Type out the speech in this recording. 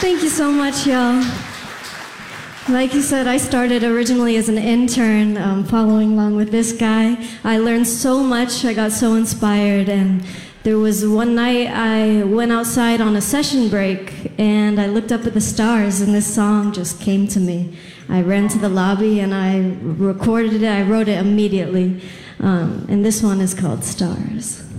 Thank you so much, y'all. Like you said, I started originally as an intern, following along with this guy. I learned so much, I got so inspired, and there was one night I went outside on a session break, and I looked up at the stars, and this song just came to me. I ran to the lobby, and I recorded it, I wrote it immediately, and this one is called Stars.